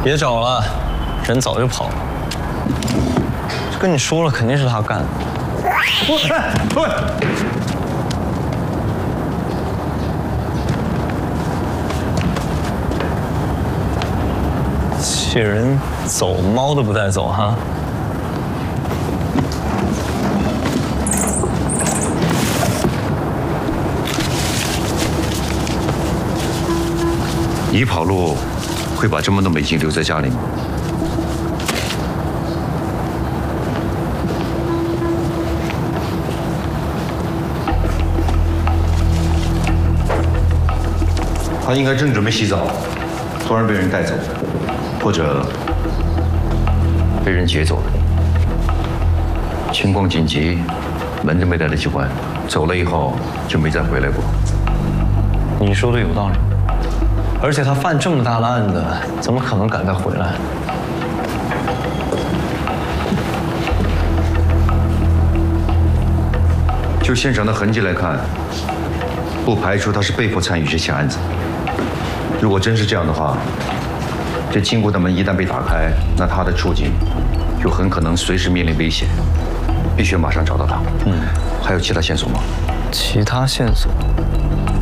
别找了，人早就跑了。跟你说了，肯定是他干的。喂！这人走猫都不带走哈。 你跑路会把这么多美金留在家里吗？他应该正准备洗澡，突然被人带走，或者被人劫走了。情况紧急，门都没来得及关，走了以后就没再回来过。 你说的有道理，而且他犯这么大的案子，怎么可能敢再回来？ 就现场的痕迹来看，不排除他是被迫参与这起案子。如果真是这样的话，这金库的门一旦被打开，那他的处境就很可能随时面临危险，必须马上找到他。还有其他线索吗？ 其他线索？